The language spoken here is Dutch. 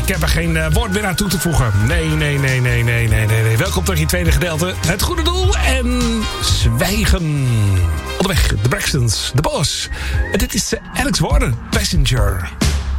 Ik heb er geen woord meer aan toe te voegen. Nee. Welkom terug in het tweede gedeelte. Het goede doel en zwijgen. Onderweg, de Braxtons, de Boss. En dit is Alex Warren, Passenger.